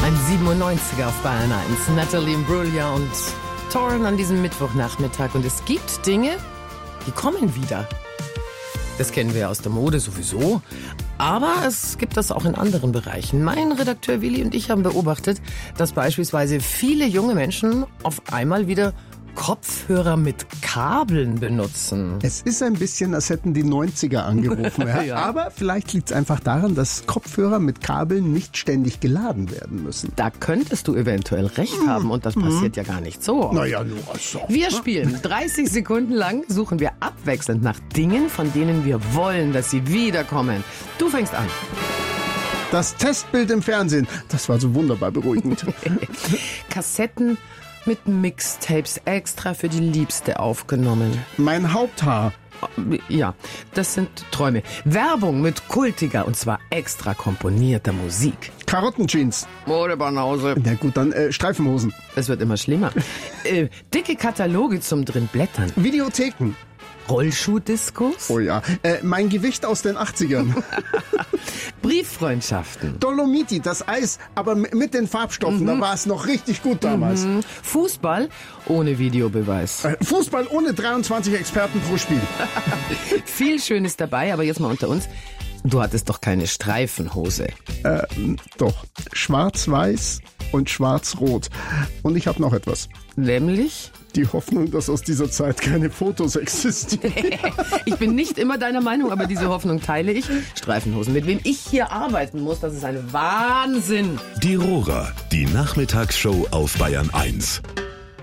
Ein 97er auf Bayern 1. Natalie Imbruglia und Torn an diesem Mittwochnachmittag. Und es gibt Dinge, die kommen wieder. Das kennen wir aus der Mode sowieso. Aber es gibt das auch in anderen Bereichen. Mein Redakteur Willi und ich haben beobachtet, dass beispielsweise viele junge Menschen auf einmal wieder Kopfhörer mit Kabeln benutzen. Es ist ein bisschen, als hätten die 90er angerufen. Ja. Aber vielleicht liegt es einfach daran, dass Kopfhörer mit Kabeln nicht ständig geladen werden müssen. Da könntest du eventuell recht haben und das passiert ja gar nicht so oft. Naja, nur so. Wir spielen 30 Sekunden lang, suchen wir abwechselnd nach Dingen, von denen wir wollen, dass sie wiederkommen. Du fängst an. Das Testbild im Fernsehen, das war so wunderbar beruhigend. Kassetten mit Mixtapes extra für die Liebste aufgenommen. Mein Haupthaar. Ja, das sind Träume. Werbung mit kultiger und zwar extra komponierter Musik. Karottenjeans. Modebanause. Na gut, dann Streifenhosen. Es wird immer schlimmer. Dicke Kataloge zum drin blättern. Videotheken. Rollschuh-Diskos. Oh ja. Mein Gewicht aus den 80ern. Brieffreundschaften. Dolomiti, das Eis, aber mit den Farbstoffen, da war es noch richtig gut damals. Fußball ohne Videobeweis. Fußball ohne 23 Experten pro Spiel. Viel Schönes dabei, aber jetzt mal unter uns. Du hattest doch keine Streifenhose. Doch. Schwarz-Weiß und Schwarz-Rot. Und ich habe noch etwas. Nämlich? Die Hoffnung, dass aus dieser Zeit keine Fotos existieren. Ich bin nicht immer deiner Meinung, aber diese Hoffnung teile ich. Streifenhosen, mit wem ich hier arbeiten muss, das ist ein Wahnsinn. Die Rohrer, die Nachmittagsshow auf Bayern 1.